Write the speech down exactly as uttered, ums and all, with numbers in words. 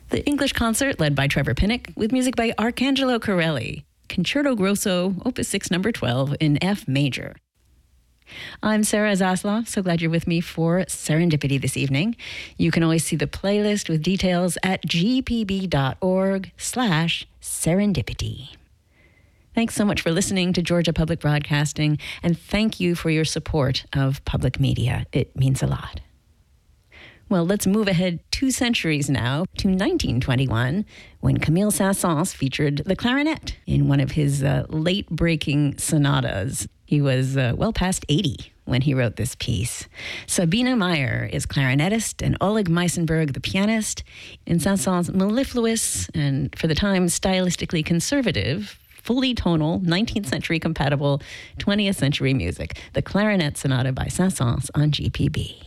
The English concert led by Trevor Pinnock with music by Arcangelo Corelli. Concerto Grosso, Opus six, number twelve in F major. I'm Sarah Zaslow. So glad you're with me for Serendipity this evening. You can always see the playlist with details at gpb.org slash serendipity. Thanks so much for listening to Georgia Public Broadcasting, and thank you for your support of public media. It means a lot. Well, let's move ahead two centuries now to nineteen twenty-one, when Camille Saint-Saëns featured the clarinet in one of his uh, late-breaking sonatas. He was uh, well past eighty when he wrote this piece. Sabine Meyer is clarinetist and Oleg Meisenberg the pianist. In Saint-Saëns' mellifluous and, for the time, stylistically conservative, fully tonal, nineteenth century compatible, twentieth century music, the Clarinet Sonata by Saint-Saëns on G P B.